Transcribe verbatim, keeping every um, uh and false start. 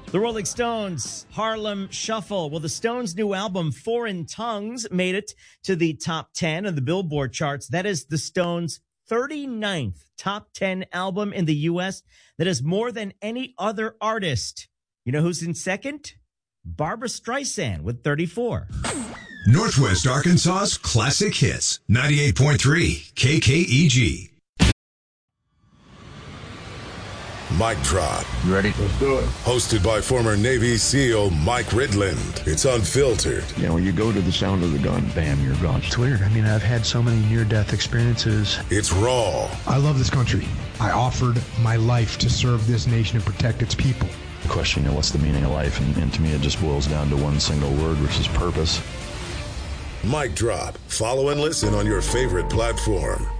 The Rolling Stones, Harlem Shuffle. Well, the Stones' new album, Foreign Tongues, made it to the top ten of the Billboard charts. That is the Stones' thirty-ninth top ten album in the U S. That is more than any other artist. You know who's in second? Barbra Streisand with thirty-four. Northwest Arkansas's classic hits, ninety-eight point three K K E G. Mic Drop. You ready? Let's do it. Hosted by former Navy SEAL Mike Ridland. It's unfiltered. You know, when you go to the sound of the gun, bam, you're gone. It's weird. I mean, I've had so many near-death experiences. It's raw. I love this country. I offered my life to serve this nation and protect its people. The question, you know, what's the meaning of life? And, and to me, it just boils down to one single word, which is purpose. Mic Drop. Follow and listen on your favorite platform.